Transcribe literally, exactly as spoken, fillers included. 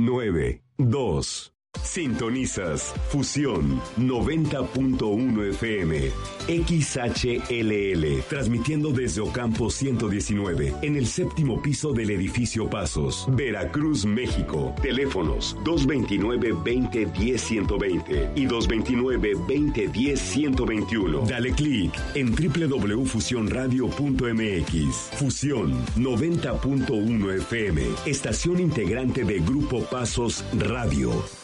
nueve dos. Sintonizas Fusión noventa punto uno F M, X H L L, transmitiendo desde Ocampo ciento diecinueve, en el séptimo piso del edificio Pasos, Veracruz, México. Teléfonos dos veintinueve, veinte, diez, ciento veinte y dos veintinueve, veinte, diez, ciento veintiuno. Dale clic en doble u doble u doble u punto fusión radio punto m x. Fusión noventa punto uno F M, estación integrante de Grupo Pasos Radio.